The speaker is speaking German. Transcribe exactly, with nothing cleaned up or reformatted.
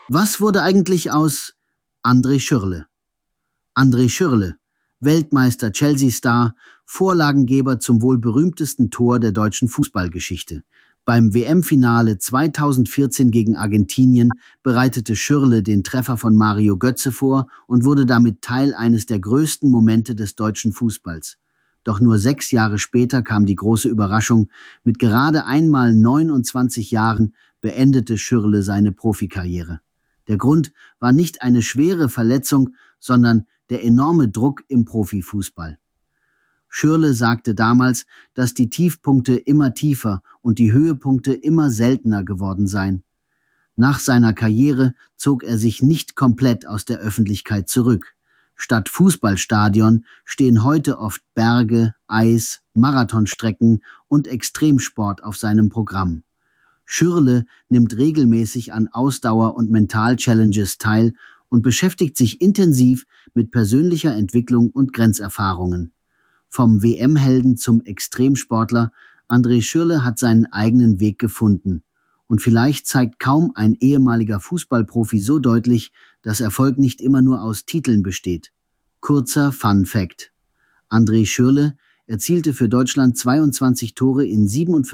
Was wurde eigentlich aus André Schürrle? André Schürrle, Weltmeister, Chelsea-Star, Vorlagengeber zum wohl berühmtesten Tor der deutschen Fußballgeschichte. Beim W M-Finale zweitausendvierzehn gegen Argentinien bereitete Schürrle den Treffer von Mario Götze vor und wurde damit Teil eines der größten Momente des deutschen Fußballs. Doch nur sechs Jahre später kam die große Überraschung: Mit gerade einmal neunundzwanzig Jahren beendete Schürrle seine Profikarriere. Der Grund war nicht eine schwere Verletzung, sondern der enorme Druck im Profifußball. Schürrle sagte damals, dass die Tiefpunkte immer tiefer und die Höhepunkte immer seltener geworden seien. Nach seiner Karriere zog er sich nicht komplett aus der Öffentlichkeit zurück. Statt Fußballstadion stehen heute oft Berge, Eis, Marathonstrecken und Extremsport auf seinem Programm. Schürrle nimmt regelmäßig an Ausdauer- und Mental-Challenges teil und beschäftigt sich intensiv mit persönlicher Entwicklung und Grenzerfahrungen. Vom W M-Helden zum Extremsportler, André Schürrle hat seinen eigenen Weg gefunden. Und vielleicht zeigt kaum ein ehemaliger Fußballprofi so deutlich, dass Erfolg nicht immer nur aus Titeln besteht. Kurzer Fun Fact: André Schürrle erzielte für Deutschland zweiundzwanzig Tore in siebenundvierzig